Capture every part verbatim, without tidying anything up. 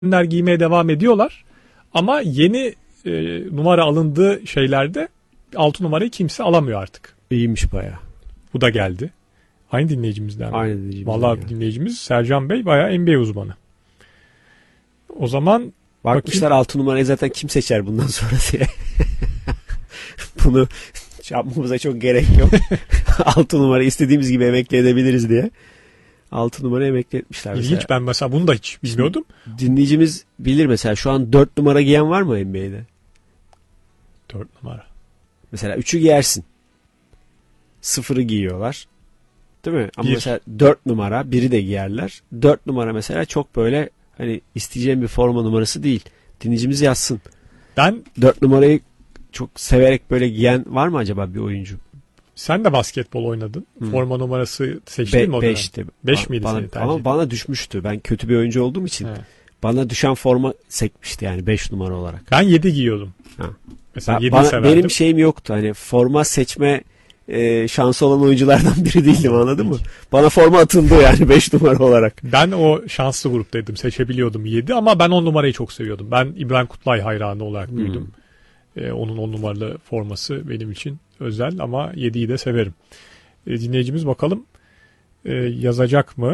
ürünler giymeye devam ediyorlar. Ama yeni e, numara alındığı şeylerde altı numarayı kimse alamıyor artık. İyiymiş bayağı. Bu da geldi. Aynı dinleyicimizden mi? Aynı dinleyicimizden. Vallahi yani. dinleyicimiz Sercan Bey bayağı N B A uzmanı. O zaman bakmışlar altı numarayı zaten kim seçer bundan sonra diye. Bunu yapmamıza çok gerek yok. altı numara istediğimiz gibi emekli edebiliriz diye. altı numara emekli etmişler mesela. İlginç, ben mesela bunu da hiç bilmiyordum. Dinleyicimiz bilir mesela, şu an dört numara giyen var mı N B A'de? dört numara. Mesela üçü giyersin. sıfırı giyiyorlar. Değil mi? Ama Bir. mesela dört numara biri de giyerler. dört numara mesela çok böyle hani isteyeceğim bir forma numarası değil. Dinleyicimiz yazsın. Ben dört numarayı çok severek böyle giyen var mı acaba bir oyuncu? Sen de basketbol oynadın. Hı. Forma numarası seçtin Be- mi o dönem? beşti. beş miydi bana, senin tercih? ama bana düşmüştü. Ben kötü bir oyuncu olduğum için. He. Bana düşen forma sekmişti yani beş numara olarak. Ben yedi giyiyordum. Ha. Mesela Ben, yedi bana, severdim. benim şeyim yoktu. Hani forma seçme e, şansı olan oyunculardan biri değildim, anladın mı? Bana forma atıldı yani beş numara olarak. Ben o şanslı gruptaydım. Seçebiliyordum yedi ama ben on numarayı çok seviyordum. Ben İbrahim Kutlay hayranı olarak büyüdüm. Hmm. Ee, onun on numaralı forması benim için özel ama yediyi de severim. Ee, dinleyicimiz bakalım e, yazacak mı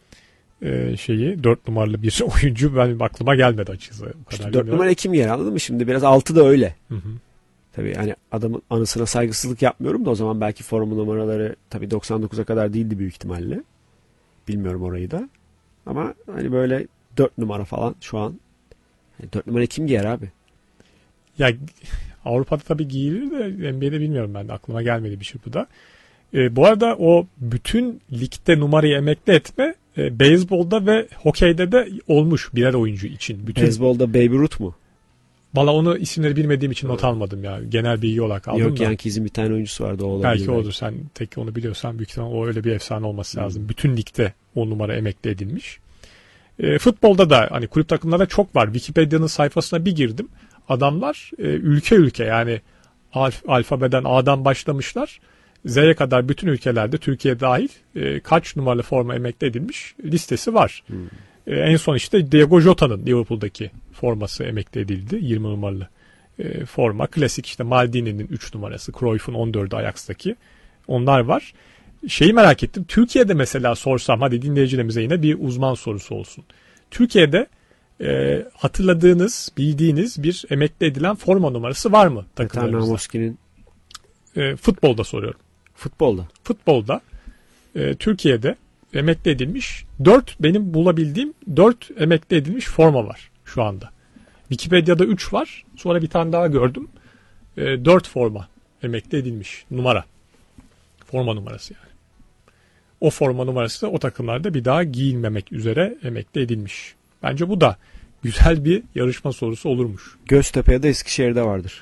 e, şeyi dört numaralı bir oyuncu, ben aklıma gelmedi açıkçası. İşte dört numara kim yer, anladın mı? Şimdi biraz altı da öyle. Hı hı. Tabii hani adamın anısına saygısızlık yapmıyorum da o zaman belki forma numaraları tabii doksan dokuza kadar değildi büyük ihtimalle. Bilmiyorum orayı da. Ama hani böyle dört numara falan şu an. Yani dört numara kim giyer abi? Ya Avrupa'da tabii giyilir de N B A'de bilmiyorum, ben de aklıma gelmedi bir şey bu da. E, bu arada o bütün ligde numarayı emekli etme e, beyzbolda ve hokeyde de olmuş birer oyuncu için. Bütün... Beyzbolda Babe Ruth mu? Valla onu isimleri bilmediğim için not almadım ya. Genel bilgi olarak aldım. Yok, da. Yankees'in bir tane oyuncusu vardı, o olabilir. Belki odur. Sen tek onu biliyorsan büyük ihtimalle o öyle bir efsane olması lazım. Hmm. Bütün ligde o numara emekli edilmiş. E, futbolda da hani kulüp takımlarda çok var. Wikipedia'nın sayfasına bir girdim. Adamlar e, ülke ülke yani alf, alfabeden A'dan başlamışlar. Z'ye kadar bütün ülkelerde, Türkiye dahil e, kaç numaralı forma emekli edilmiş listesi var. Hmm. E, en son işte Diego Jota'nın Liverpool'daki forması emekli edildi. yirmi numaralı e, forma. Klasik işte Maldini'nin üç numarası, Cruyff'un on dördü Ajax'taki. Onlar var. Şeyi merak ettim. Türkiye'de mesela sorsam, hadi dinleyicilerimize yine bir uzman sorusu olsun. Türkiye'de e, hatırladığınız, bildiğiniz bir emekli edilen forma numarası var mı takımlarımızda? Namoski'nin e, futbolda soruyorum. Futbolda. Futbolda e, Türkiye'de emekli edilmiş dört, benim bulabildiğim dört emekli edilmiş forma var şu anda. Wikipedia'da üç var. Sonra bir tane daha gördüm. E, dört forma emekli edilmiş numara. Forma numarası yani. O forma numarası da o takımlarda bir daha giyilmemek üzere emekli edilmiş. Bence bu da güzel bir yarışma sorusu olurmuş. Göztepe ya da Eskişehir'de vardır.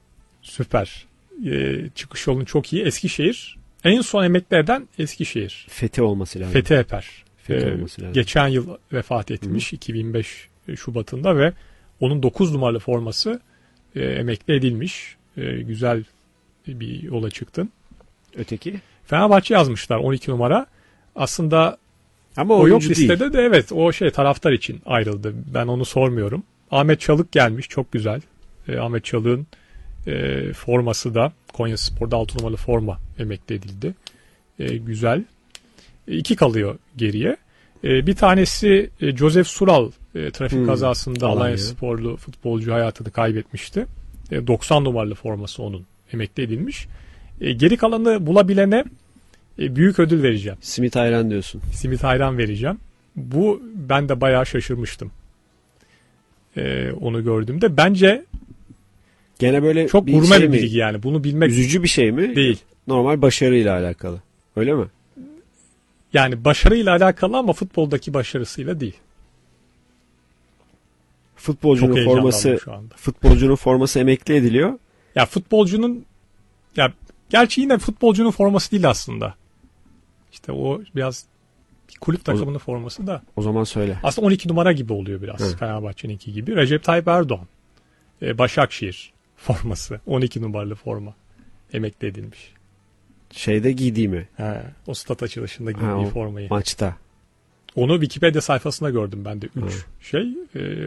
Süper. Ee, çıkış yolun çok iyi. Eskişehir. En son emekli eden Eskişehir. Fethi olması lazım. Fethi Eper. Fethi ee, olması lazım. Geçen yıl vefat etmiş. Hı. iki bin beş Şubat'ında ve onun dokuz numaralı forması e, emekli edilmiş. E, güzel bir yola çıktın. Öteki? Fenerbahçe yazmışlar on iki numara. Aslında ama o yok listede değil. de, evet, o şey taraftar için ayrıldı. Ben onu sormuyorum. Ahmet Çalık gelmiş, çok güzel. E, Ahmet Çalık'ın e, forması da Konyaspor'da altı numaralı forma emekli edildi. E, güzel. E, iki kalıyor geriye. E, bir tanesi e, Josef Sural e, trafik hmm. kazasında Alanya sporlu futbolcu hayatını kaybetmişti. E, doksan numaralı forması onun emekli edilmiş. E, geri kalanı bulabilene e, büyük ödül vereceğim. Simit ayran diyorsun. Simit ayran vereceğim. Bu, ben de bayağı şaşırmıştım. E, onu gördüğümde. Bence gene böyle çok bir gurme şey bir mi? bilgi yani. Bunu bilmek üzücü bir şey mi? Değil. Normal başarıyla alakalı. Öyle mi? Yani başarıyla alakalı ama futboldaki başarısıyla değil. Futbolcunun forması futbolcunun forması emekli ediliyor. Ya futbolcunun, ya gerçi yine futbolcunun forması değil aslında. İşte o biraz kulüp takımının o, forması da. O zaman söyle. Aslında on iki numara gibi oluyor biraz. Hı. Fenerbahçe'ninki gibi. Recep Tayyip Erdoğan. Ee, Başakşehir forması. on iki numaralı forma. Emekli edilmiş. Şeyde giydiği mi? He, o stat açılışında giydiği formayı. Maçta. Onu Wikipedia sayfasında gördüm ben de üç şey. E,